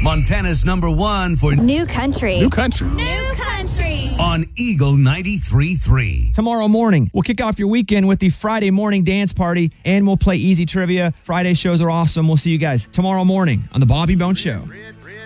Montana's number one for New country. New country. New country. on Eagle 93.3. Tomorrow morning, we'll kick off your weekend with the Friday morning dance party, and we'll play easy trivia. Friday shows are awesome. We'll see you guys tomorrow morning on The Bobby Bones Show.